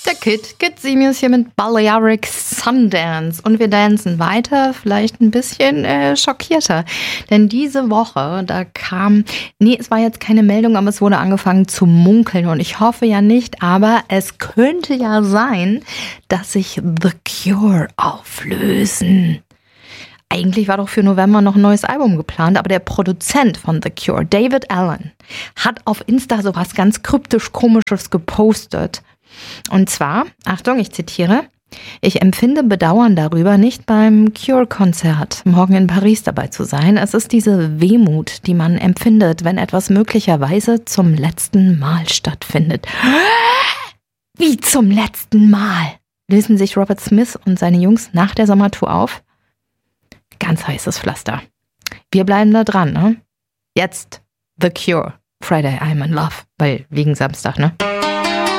Der Kid Simius hier mit Balearic Sundance. Und wir dancen weiter, vielleicht ein bisschen schockierter. Denn diese Woche, es war jetzt keine Meldung, aber es wurde angefangen zu munkeln. Und ich hoffe ja nicht, aber es könnte ja sein, dass sich The Cure auflösen. Eigentlich war doch für November noch ein neues Album geplant, aber der Produzent von The Cure, David Allen, hat auf Insta sowas ganz kryptisch-komisches gepostet. Und zwar, Achtung, ich zitiere, ich empfinde Bedauern darüber, nicht beim Cure-Konzert morgen in Paris dabei zu sein. Es ist diese Wehmut, die man empfindet, wenn etwas möglicherweise zum letzten Mal stattfindet. Wie zum letzten Mal? Lösen sich Robert Smith und seine Jungs nach der Sommertour auf? Ganz heißes Pflaster. Wir bleiben da dran, ne? Jetzt The Cure, Friday I'm in Love, weil wegen Samstag, ne?